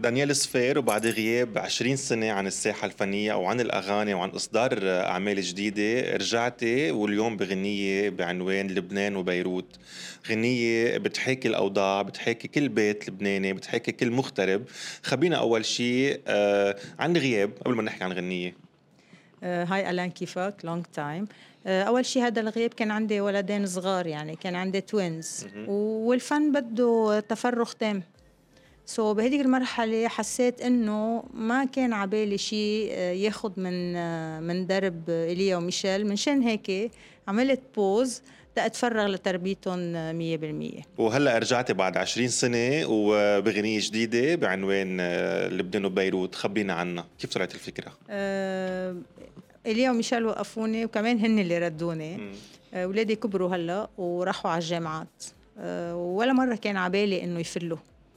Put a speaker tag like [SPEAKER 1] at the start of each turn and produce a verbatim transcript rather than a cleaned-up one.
[SPEAKER 1] دانيال صفير، وبعد غياب عشرين سنة عن الساحة الفنية أو عن الأغاني وعن إصدار أعمال جديدة، رجعتي واليوم بغنية بعنوان لبنان وبيروت. غنية بتحاكي الأوضاع، بتحاكي كل بيت لبناني، بتحاكي كل مغترب. خبينا أول شيء آه عن غياب قبل ما نحكي عن غنية.
[SPEAKER 2] آه، هاي ألان، كيفك؟ لونج تايم. أول شي هذا الغياب كان عندي ولدين صغار، يعني كان عندي توينز،
[SPEAKER 1] مهم.
[SPEAKER 2] والفن بده تفرغ تام. سو بهذيك المرحلة حسيت إنه ما كان عبالي شي آه، ياخد من آه، من درب إيليا وميشيل، من شان هيك عملت بوز تأتفرغ لتربيتهم آه، مية بالمية.
[SPEAKER 1] وهلأ رجعتي بعد عشرين سنة وبغنية جديدة بعنوان آه، لبنان وبيروت. خبينا عنها، كيف طلعت الفكرة؟
[SPEAKER 2] آه، إيليا وميشيل وقفوني، وكمان هن اللي ردوني.
[SPEAKER 1] مم.
[SPEAKER 2] آه، ولادي كبروا هلا وراحوا على الجامعات. آه، ولا مرة كان عبالي إنه يفلوا.